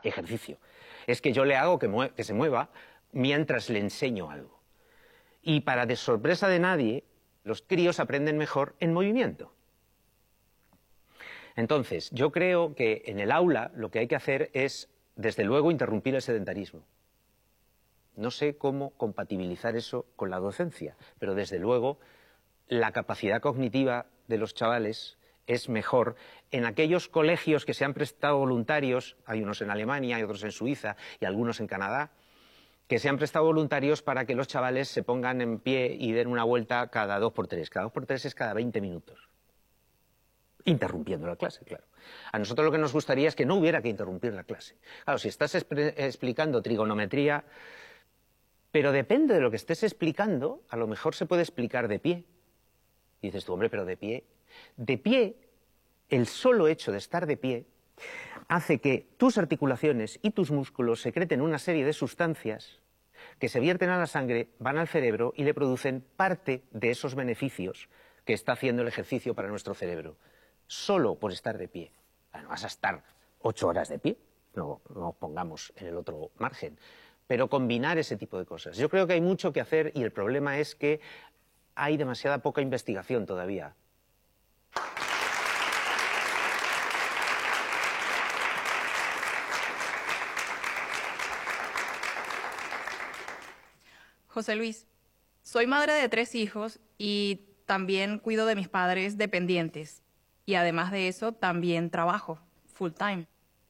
ejercicio. Es que yo le hago que se mueva mientras le enseño algo. Y para de sorpresa de nadie, los críos aprenden mejor en movimiento. Entonces, yo creo que en el aula lo que hay que hacer es, desde luego, interrumpir el sedentarismo. No sé cómo compatibilizar eso con la docencia, pero desde luego la capacidad cognitiva de los chavales es mejor en aquellos colegios que se han prestado voluntarios, hay unos en Alemania, hay otros en Suiza y algunos en Canadá, que se han prestado voluntarios para que los chavales se pongan en pie y den una vuelta cada 2×3. Cada 2×3 es cada 20 minutos. Interrumpiendo la clase, claro. A nosotros lo que nos gustaría es que no hubiera que interrumpir la clase. Claro, si estás explicando trigonometría, pero depende de lo que estés explicando, a lo mejor se puede explicar de pie. Y dices tú, hombre, pero de pie. De pie, el solo hecho de estar de pie hace que tus articulaciones y tus músculos secreten una serie de sustancias que se vierten a la sangre, van al cerebro y le producen parte de esos beneficios que está haciendo el ejercicio para nuestro cerebro. Solo por estar de pie. No vas a estar 8 horas de pie, no nos pongamos en el otro margen, pero combinar ese tipo de cosas. Yo creo que hay mucho que hacer y el problema es que hay demasiada poca investigación todavía. José Luis, soy madre de 3 hijos y también cuido de mis padres dependientes. Y además de eso, también trabajo full time.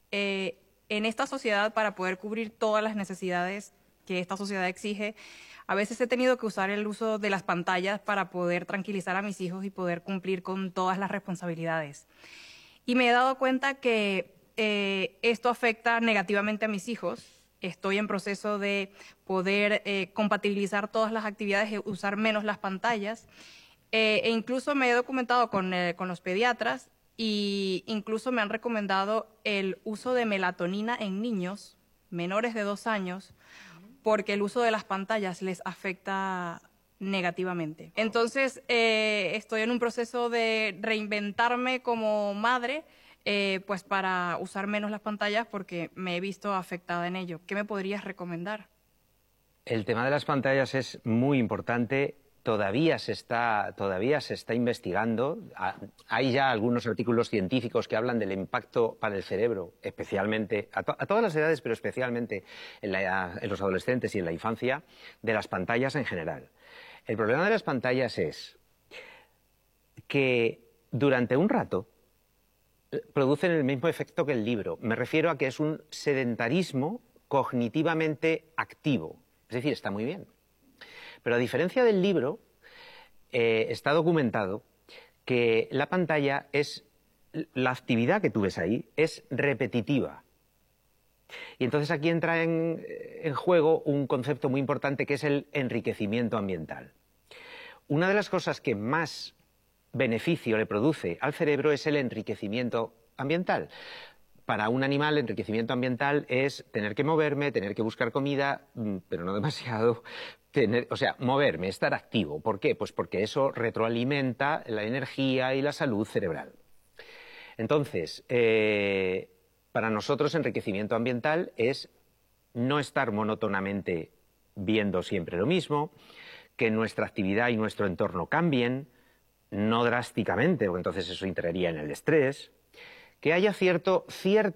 En esta sociedad, para poder cubrir todas las necesidades que esta sociedad exige, a veces he tenido que usar el uso de las pantallas para poder tranquilizar a mis hijos y poder cumplir con todas las responsabilidades. Y me he dado cuenta que esto afecta negativamente a mis hijos. Estoy en proceso de poder compatibilizar todas las actividades y usar menos las pantallas. E incluso me he documentado con los pediatras y incluso me han recomendado el uso de melatonina en niños menores de 2 años porque el uso de las pantallas les afecta negativamente. Entonces, estoy en un proceso de reinventarme como madre, pues para usar menos las pantallas porque me he visto afectada en ello. ¿Qué me podrías recomendar? El tema de las pantallas es muy importante. Todavía se está investigando. Hay ya algunos artículos científicos que hablan del impacto para el cerebro, especialmente, a todas las edades, pero especialmente en los adolescentes y en la infancia, de las pantallas en general. El problema de las pantallas es que durante un rato producen el mismo efecto que el libro. Me refiero a que es un sedentarismo cognitivamente activo. Es decir, está muy bien. Pero a diferencia del libro, está documentado que la pantalla la actividad que tú ves ahí es repetitiva. Y entonces aquí entra en juego un concepto muy importante que es el enriquecimiento ambiental. Una de las cosas que más beneficio le produce al cerebro es el enriquecimiento ambiental. Para un animal, el enriquecimiento ambiental es tener que moverme, tener que buscar comida, pero no demasiado, moverme, estar activo. ¿Por qué? Pues porque eso retroalimenta la energía y la salud cerebral. Entonces, para nosotros enriquecimiento ambiental es no estar monótonamente viendo siempre lo mismo, que nuestra actividad y nuestro entorno cambien, no drásticamente, porque entonces eso entraría en el estrés, que haya cierta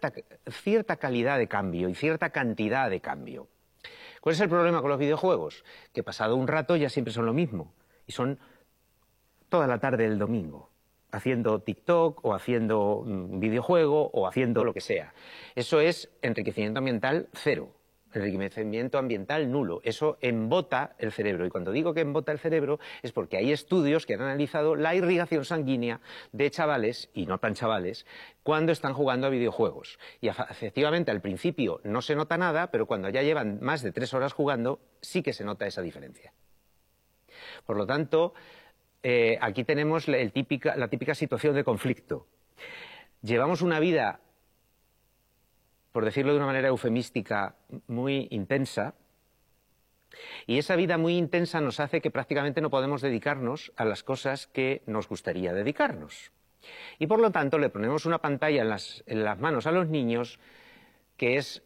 calidad de cambio y cierta cantidad de cambio. ¿Cuál es el problema con los videojuegos? Que pasado un rato ya siempre son lo mismo, y son toda la tarde del domingo, haciendo TikTok o haciendo un videojuego o haciendo lo que sea. Eso es enriquecimiento ambiental cero. Enriquecimiento ambiental nulo. Eso embota el cerebro. Y cuando digo que embota el cerebro es porque hay estudios que han analizado la irrigación sanguínea de chavales, y no tan chavales, cuando están jugando a videojuegos. Y efectivamente al principio no se nota nada, pero cuando ya llevan más de 3 horas jugando, sí que se nota esa diferencia. Por lo tanto, aquí tenemos la típica situación de conflicto. Llevamos una vida, por decirlo de una manera eufemística, muy intensa, y esa vida muy intensa nos hace que prácticamente no podemos dedicarnos a las cosas que nos gustaría dedicarnos. Y por lo tanto le ponemos una pantalla en las manos a los niños que es